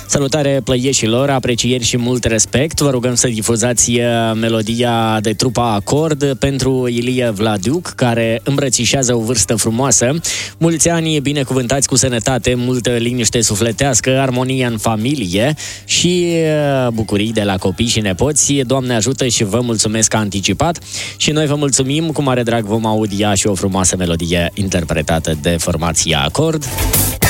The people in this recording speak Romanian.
Salutare plăieșilor, aprecieri și mult respect. Vă rugăm să difuzați melodia de trupa Acord pentru Ilie Vladiuc, care îmbrățișează o vârstă frumoasă. Mulți ani binecuvântați cu sănătate, multă liniște sufletească, armonie în familie și bucurii de la copii și nepoți. Doamne ajută și vă mulțumesc anticipat. Și noi vă mulțumim, cu mare drag vom audia și o frumoasă melodie interpretată de formația Acord.